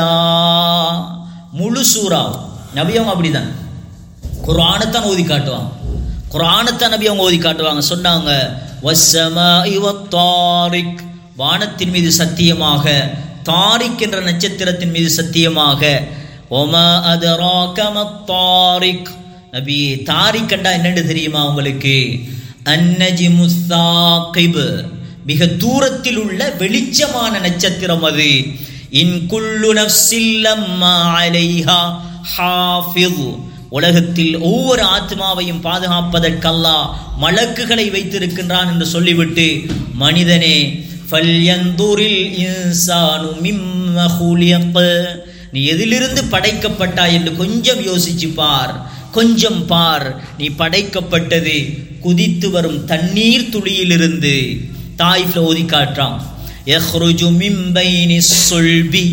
முழு சூரா நபி அவங்க அப்படிதான் குர்ஆனைத்தான் ஓதி காட்டுவாங்க. குர்ஆனைத்தான் நபி அவங்க ஓதி காட்டுவாங்க. சொன்னாங்க வஸ்ஸமாஇ வத்தாரிக், வானத்தின் மீது சத்தியமாக, தாரிக் என்ற நட்சத்திரத்தின் மீது சத்தியமாக, ஒமா அதராக மத்தாரிக், நபி தாரிக் கண்டா என்னன்னு தெரியுமா உங்களுக்கு? அன்னஜிமுஸ் சாகிப், மிக தூரத்தில் உள்ள வெளிச்சமான நட்சத்திரம் அது. இன் குல்லு நஃப்ஸில் லம்மா அலைஹா ஹாஃபிஸ், உலகத்தில் ஒவ்வொரு ஆத்மாவையும் பாதுகாப்பதற்கு அல்லாஹ் மலக்குகளை வைத்திருக்கின்றான் என்று சொல்லிவிட்டு, மனிதனே ஃபல்யந்துரில் இன்சானு மிம்ம குலிக, நீ எதிலிருந்து படைக்கப்பட்டாய் என்று கொஞ்சம் யோசிச்சு பார், கொஞ்சம் பார். நீ படைக்கப்பட்டது குதித்து வரும் தண்ணீர் துளியிலிருந்து. தாயிஃப்ல ஓதி காட்டுறான், யஹ்ருஜு மின் பைனிஸ் சுல்பி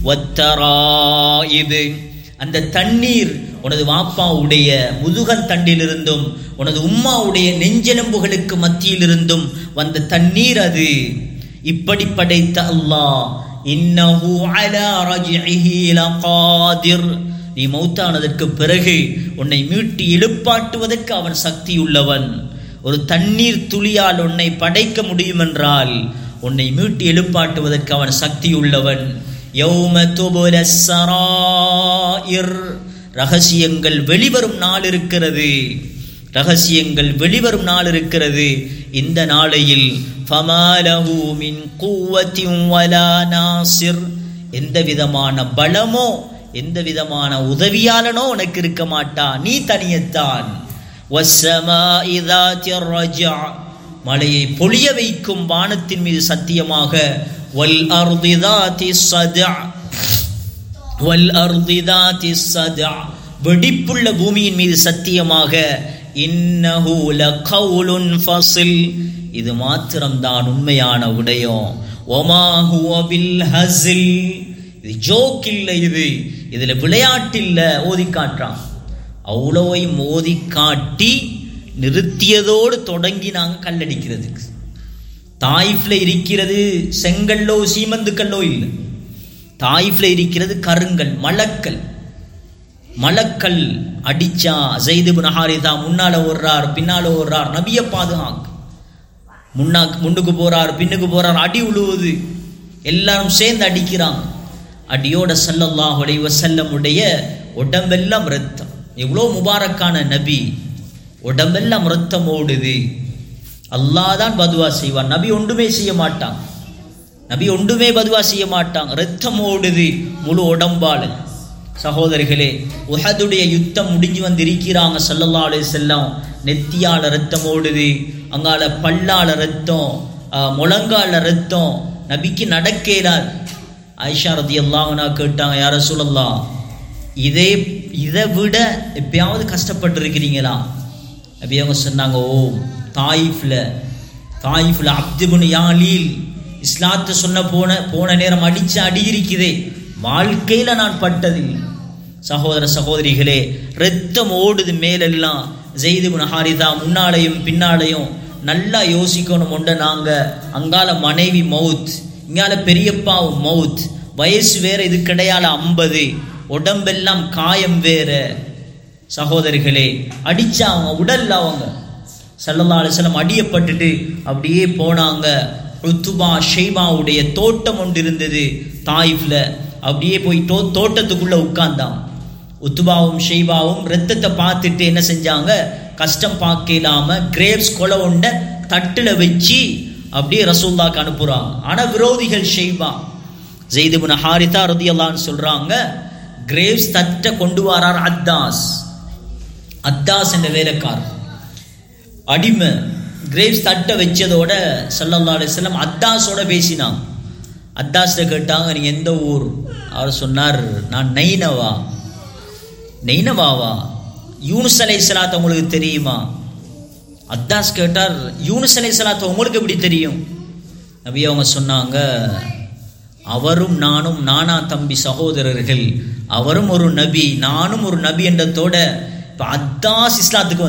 வத்தராயிப், அந்த தண்ணீர் உனது வாப்பாவுடைய முதுகன் தண்டிலிருந்தும் உனது உம்மாவுடைய நெஞ்செலும்புகளுக்கு மத்தியிலிருந்தும் வந்த தண்ணீர் அது. இப்படி படைத்த அல்லாஹ் இன்னஹு அலா ரஜ்இஹி லகாதிர், நீ மௌத்தானதற்கு பிறகு உன்னை மீட்டி எழுப்பாட்டுவதற்கு அவன் சக்தியுள்ளவன். ஒரு தண்ணீர் துளியால் உன்னை படைக்க முடியும் என்றால் உன்னை மீட்டி எழுப்பாட்டுவதற்கு அவன் சக்தியுள்ளவன். யௌம துபுலஸ் ஸராயிர், ரகசியங்கள் வெளிவரும் நாள் இருக்கிறது, ரகசியங்கள் வெளிவரும் நாள் இருக்கிறது. இந்த நாளையில் ஃபமாலஹு மின் குவத்தின் வலா நாசிர், எந்த விதமான பலமோ எந்த விதமான உதவியாளனோ உனக்கு இருக்க மாட்டா, நீ தனியத்தான். வஸ்ஸமாஇ ذاتிர் ரஜா, மழையை பொழிய வைக்கும் வானத்தின் மீது சத்தியமாக. வல் அர்தி ذاتிஸ் ஸதா, வல் அர்தி ذاتிஸ் ஸதா, வெடிப்புள்ள பூமியின் மீது சத்தியமாக. இன்னஹு லகவுலுன் ஃபஸில், இது மாத்திரம்தான் உண்மையான விடயம். வமா ஹுவ பில் ஹஸில், இது ஜோக் இல்லை, இதுல விளையாட்டு இல்லை. ஓதி காட்டுறான். அவ்வளவையும் ஓதி காட்டி நிறுத்தியதோடு தொடங்கி நாங்கள் கல்லடிக்கிறதுக்கு. தாயிஃப்ல இருக்கிறது செங்கல்லோ சீமந்துக்கல்லோ இல்லை, தாயிஃப்ல இருக்கிறது கருங்கல், மலக்கல். மலக்கல் அடிச்சா ஸைத் இப்னு ஹாரிஸா முன்னால ஓடுறார், பின்னால ஓடுறார், நபியை பாதுகாக்க. முன்னுக்கு போறார், பின்னுக்கு போறார், அடி உழுவுது, எல்லாரும் சேர்ந்து அடிக்கிறாங்க. அடியோட ஸல்லல்லாஹு அலைஹி வஸல்லம் உடைய உடம்பெல்லாம் ரத்தம். எவ்வளோ முபாரக்கான நபி, உடம்பெல்லாம் ரத்தம் ஓடுது. அல்லாஹ் தான் பதுவா செய்வான், நபி ஒன்றுமே செய்ய மாட்டான், நபி ஒன்றுமே பதுவா செய்ய மாட்டாங்க. ரத்தம் ஓடுது முழு உடம்பால. சகோதரிகளே, உஹதுடைய யுத்தம் முடிஞ்சு வந்து இருக்கிறாங்க. ஸல்லல்லாஹு அலைஹி வஸல்லம் நெத்தியால ரத்தம் ஓடுது, அங்கால பல்லால ரத்தம், முழங்கால ரத்தம். நபிக்கு நடக்கலார். ஆயிஷா ரலியல்லாஹு அன்ஹா கேட்டாங்க, யா ரசூலல்லாஹ், இதை விட எப்பயாவது கஷ்டப்பட்டு இருக்கிறீங்களா? நபி அவங்க சொன்னாங்க, ஓ தாயிஃப்ல அப்து இப்னு யாலீல் இஸ்லாத்தை சொன்ன போன நேரம் அடிச்ச அடி இருக்குதே, வாழ்க்கையில நான் பட்டதில்லை. சகோதர சகோதரிகளே, ரத்தம் ஓடுது மேலெல்லாம். ஸைத் இப்னு ஹாரிஸா முன்னாலையும் பின்னாலையும் நல்லா யோசிக்கணும். ஒன்றை நாங்க அங்கால மனைவி மவுத், இங்கால பெரியப்பாவும் மவுத், வயசு வேற, இது கிடையால 50, உடம்பெல்லாம் காயம் வேற. சகோதரிகளே, அடிச்சா அவங்க உடல்ல அவங்க ஸல்லல்லாஹு அலைஹி வஸல்லம் அடியப்பட்டுட்டு அப்படியே போனாங்க. உத்துபா ஷைபாவுடைய தோட்டம் ஒன்று இருந்தது தாயிஃப்ல. அப்படியே போய் தோட்டத்துக்குள்ள உட்கார்ந்தாங்க. உத்துபாவும் ஷைபாவும் ரத்தத்தை பார்த்துட்டு என்ன செஞ்சாங்க, கஷ்டம் பார்க்கலாம கிரேப்ஸ் கொலை ஒண்ட தட்டுல வச்சு அப்படியே ரசூலுல்லாஹ்க்கு அனுப்புறாங்க. ஆனா விரோதிகள் ஷைபா, ஸைத் இப்னு ஹாரிஸா ரலியல்லாஹு அன்ஹு சொல்றாங்க, கிரேப்ஸ் தட்டை கொண்டு வரார் அத்தாஸ் என்ற வேலைக்காரர், அடிமை. கிரேப்ஸ் தட்டை வச்சதோட ஸல்லல்லாஹு அலைஹி வஸல்லம் அத்தாஸோட பேசினாங்க. அத்தாஸ்ட கேட்டாங்க, நீங்க எந்த ஊர்? அவர் சொன்னார், நான் நைனவாவா? யூனுஸ் அலைஹிஸ்ஸலாத்து உங்களுக்கு தெரியுமா? அத்தாஸ் கேட்டார், யூனுஸ் அலைஹிஸ்ஸலாத்து உங்களுக்கு எப்படி தெரியும்? நபி அவங்க சொன்னாங்க, அவரும் நானும் நானா தம்பி சகோதரர்கள், அவரும் ஒரு நபி நானும் ஒரு நபி என்றதோட இப்ப அத்தாஸ் இஸ்லாத்துக்கு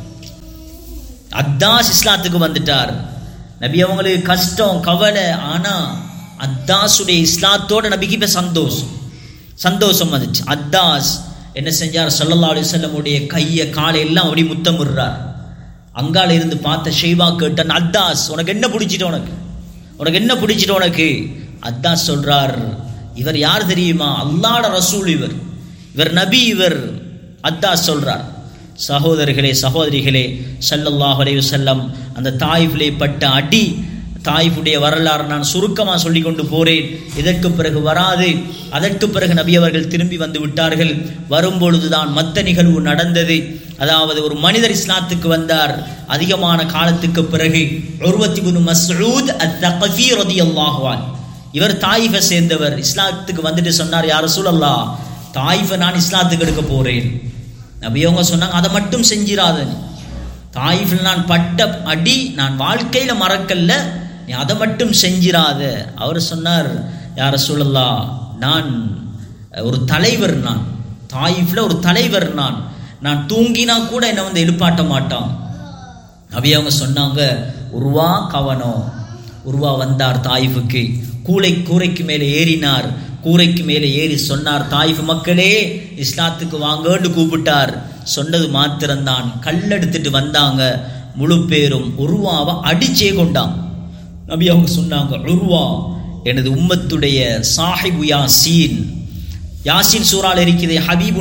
வந்துட்டார். நபி அவங்களுக்கு கஷ்டம் கவலை, ஆனா அத்தாசுடைய இஸ்லாத்தோட நபிக்கு இப்ப சந்தோஷம். சந்தோஷம் வந்துச்சு. அத்தாஸ் என்ன செஞ்சார், ஸல்லல்லாஹு அலைஹி வஸல்லம் உடைய கையை காலை எல்லாம் அப்படி முத்தமிடுறார். அங்கால இருந்து பார்த்த ஷைபா கேட்டான், அத்தாஸ் உனக்கு என்ன பிடிச்சிட்டு, உனக்கு என்ன பிடிச்சிட்டு உனக்கு? அத்தாஸ் சொல்றார், இவர் யார் தெரியுமா? அல்லாஹ்வுடைய ரசூல், இவர் நபி. அத்தாஸ் சொல்றார். சகோதரர்களே சகோதரிகளே, ஸல்லல்லாஹு அலைஹி வஸல்லம் அந்த தாயிஃபிலே பட்ட அடி, தாயிஃபுடைய வரலாறு நான் சுருக்கமாக சொல்லி கொண்டு போறேன், இதற்கு பிறகு வராது. அதற்கு பிறகு நபி அவர்கள் திரும்பி வந்து விட்டார்கள். வரும்பொழுதுதான் மற்ற நிகழ்வு நடந்தது. அதாவது ஒரு மனிதர் இஸ்லாத்துக்கு வந்தார் அதிகமான காலத்துக்கு பிறகு. உர்வத் இப்னு மஸ்ஊத் அத்-தகஃபி ரலியல்லாஹு அன்ஹு, இவர் தாயிஃபை சேர்ந்தவர். இஸ்லாத்துக்கு வந்துட்டு சொன்னார், யா ரசூலல்லாஹ், தாயிஃபை நான் இஸ்லாத்துக்கு எடுக்க போறேன். நபி அவங்க சொன்னாங்க, அதை மட்டும் செஞ்சிராத, தாயிஃபில் நான் பட்ட அடி நான் வாழ்க்கையில மறக்கல்ல, நீ அதை மட்டும் செஞ்சிராத. அவர் சொன்னார், யா ரசூலல்லாஹ், நான் ஒரு தலைவர், நான் தாயிஃப்ல ஒரு தலைவர், நான் தூங்கினா கூட என்னை வந்து எழுப்பாட்ட மாட்டான். நபி அவங்க சொன்னாங்க, உருவா கவனம். உருவா வந்தார் தாயிஃபுக்கு, கூரைக்கு மேலே ஏறினார். கூரைக்கு மேலே ஏறி சொன்னார், தாயிஃப் மக்களே இஸ்லாத்துக்கு வாங்கன்னு கூப்பிட்டார். சொன்னது மாத்திரம்தான், கல்லெடுத்துட்டு வந்தாங்க. முழு பேரும் உருவாவை அடிச்சே கொண்டாங்க. நபி அவங்க சொன்னாங்க, உருவா எனது உம்மத்துடைய சாஹிபு யாசீன். யாசீன் சூறால இருக்குது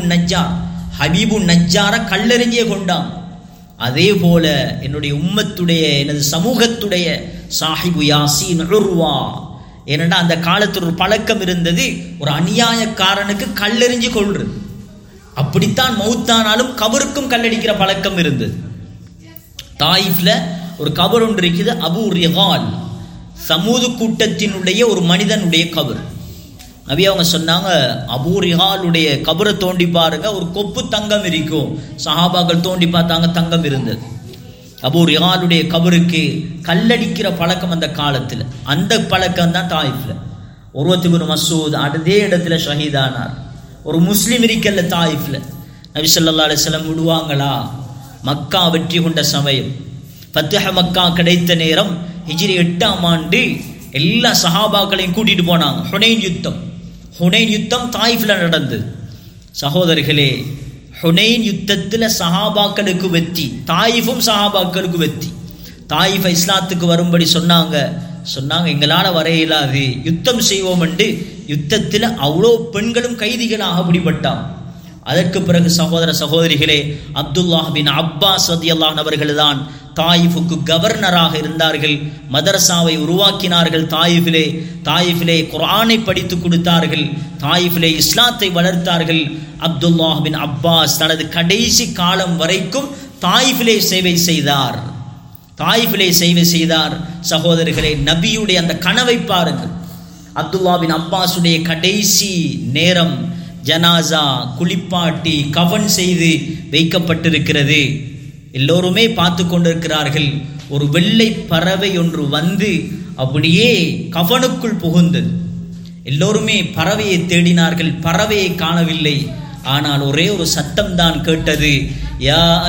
ஹபீபுன் நஜ்ஜார கல்லெறிஞ்சே கொண்டான். அதே போல என்னுடைய உம்மத்துடைய எனது சமூகத்துடைய சாஹிபு யாசீன் உருவா. ஏனென்றா அந்த காலத்தில் ஒரு பழக்கம் இருந்தது, ஒரு அநியாயக்காரனுக்கு கல்லெறிஞ்சு கொள்றது. அப்படித்தான் மௌத்தானாலும் கபருக்கும் கல்லடிக்கிற பழக்கம் இருந்தது. தாயிஃப்ல ஒரு கபர் ஒன்று இருக்குது, அபூ ரிகால், சமூது கூட்டத்தினுடைய ஒரு மனிதனுடைய கபர். நபி அவங்க சொன்னாங்க, அபூ ரிகாலுடைய கபரை தோண்டி பாருங்க, ஒரு கொப்பு தங்கம் இருக்கும். சஹாபாக்கள் தோண்டி பார்த்தாங்க, தங்கம் இருந்தது. அபூ ரிகாலுடைய கபருக்கு கல்லடிக்கிற பழக்கம் அந்த காலத்தில். அந்த பழக்கம் தான் தாயிஃப்ல. உர்வத் இப்னு மஸ்ஊத் அதே இடத்துல ஷஹீதானார். ஒரு முஸ்லிம் இருக்கல்ல தாயிஃப்ல. நபி ஸல்லல்லாஹு அலைஹி வஸல்லம் விடுவாங்களா? மக்கா வெற்றி கொண்ட சமயம், ஃபத்ஹ் மக்கா கிடைத்த நேரம், ஹிஜ்ரி 8ஆம் ஆண்டு எல்லா சஹாபாக்களையும் கூட்டிட்டு போனாங்க. ஹுனைன் யுத்தம் தாயிஃப்ல நடந்தது. சகோதரர்களே, ஹுனைன் யுத்தத்தில் சஹாபாக்களுக்கு வெற்றி, தாயிஃபும் சஹாபாக்களுக்கு வெற்றி. தாயிஃபை இஸ்லாத்துக்கு வரும்படி சொன்னாங்க. எங்களால் வர இயலாது, யுத்தம் செய்வோம் என்று யுத்தத்தில் அவ்வளோ பெண்களும் கைதிகளாக பிடிபட்டான். அதற்கு பிறகு சகோதர சகோதரிகளே, அப்துல்லாஹ் பின் அப்பாஸ் ரலியல்லாஹு அன்ஹு அவர்கள் தான் தாயிஃபுக்கு கவர்னராக இருந்தார்கள். மதரசாவை உருவாக்கினார்கள். தாயிஃபிலே குர்ஆனை படித்து கொடுத்தார்கள். தாயிஃபிலே இஸ்லாத்தை வளர்த்தார்கள். அப்துல்லாஹ் பின் அப்பாஸ் தனது கடைசி காலம் வரைக்கும் தாயிஃபிலே சேவை செய்தார். சகோதரர்களே, நபியுடைய அந்த கனவை பாருங்கள். அப்துல்லா பின் அப்பாஸுடைய கடைசி நேரம் ஜனாசா குளிப்பாட்டி கஃன் செய்து வைக்கப்பட்டிருக்கிறது. எல்லோருமே பார்த்து கொண்டிருக்கிறார்கள். ஒரு வெள்ளை பறவை ஒன்று வந்து அப்படியே கஃனுக்குள் புகுந்தது. எல்லோருமே பறவையை தேடினார்கள், பறவையை காணவில்லை. ஆனால் ஒரே ஒரு சத்தம் தான் கேட்டது, யா